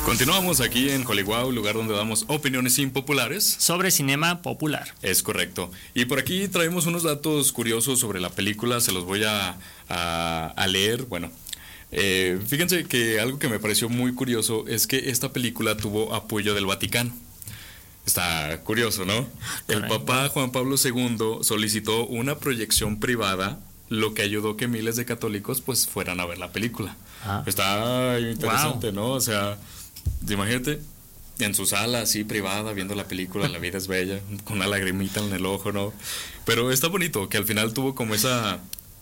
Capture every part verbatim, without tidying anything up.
Continuamos aquí en Hollywood, lugar donde damos opiniones impopulares sobre cinema popular. Es correcto. Y por aquí traemos unos datos curiosos sobre la película, se los voy a, a, a leer. Bueno, eh, fíjense que algo que me pareció muy curioso es que esta película tuvo apoyo del Vaticano. Está curioso, ¿no? El Papa Juan Pablo segundo solicitó una proyección privada, lo que ayudó que miles de católicos pues fueran a ver la película. Ah. Está interesante, wow. ¿No? O sea, imagínate en su sala así privada viendo la película La vida es bella, con una lagrimita en el ojo, ¿no? Pero está bonito que al final tuvo como esa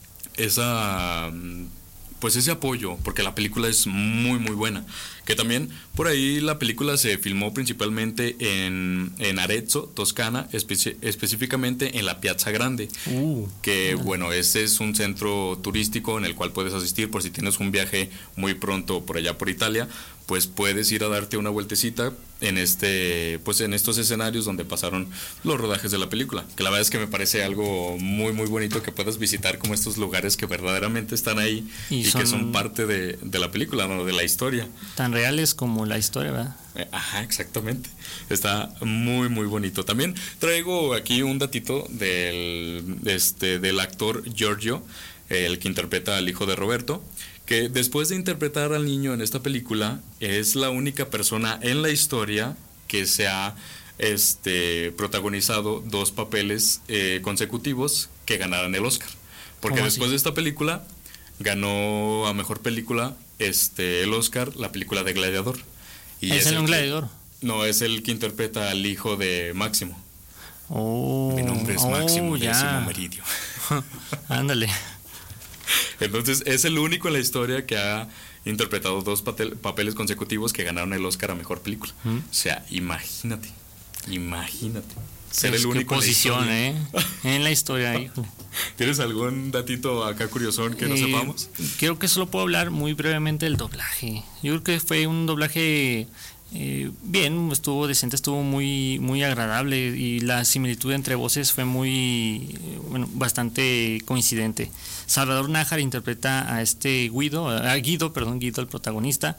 esa pues ese apoyo, porque la película es muy muy buena. Que también por ahí la película se filmó principalmente en, en Arezzo, Toscana, espe- específicamente en la Piazza Grande, uh, que uh. bueno, este es un centro turístico en el cual puedes asistir por si tienes un viaje muy pronto por allá por Italia, pues puedes ir a darte una vueltecita en este, pues en estos escenarios donde pasaron los rodajes de la película, que la verdad es que me parece algo muy muy bonito que puedas visitar como estos lugares que verdaderamente están ahí y, y son que son parte de, de la película, ¿no? De la historia. Tan reales como la historia, ¿verdad? Ajá, exactamente. Está muy muy bonito. También traigo aquí un datito del este del actor Giorgio, el que interpreta al hijo de Roberto, que después de interpretar al niño en esta película es la única persona en la historia que se ha este protagonizado dos papeles eh, consecutivos que ganaran el Oscar, porque después así? de esta película ganó a mejor película este el Oscar la película de Gladiador. Y ¿Es, es el un gladiador? Que, no, es el que interpreta al hijo de Máximo. Oh, Mi nombre es oh, Máximo ya. Décimo Meridio. Ándale. Entonces es el único en la historia que ha interpretado dos papel, papeles consecutivos que ganaron el Oscar a mejor película. ¿Mm? O sea, imagínate, imagínate. Ser pues el único qué posición, en ¿eh? En la historia, hijo. ¿Tienes algún datito acá curiosón que no eh, sepamos? Creo que solo puedo hablar muy brevemente del doblaje. Yo creo que fue un doblaje eh, bien, estuvo decente, estuvo muy muy agradable y la similitud entre voces fue muy, eh, bueno, bastante coincidente. Salvador Nájar interpreta a este Guido, a Guido, perdón, Guido, el protagonista,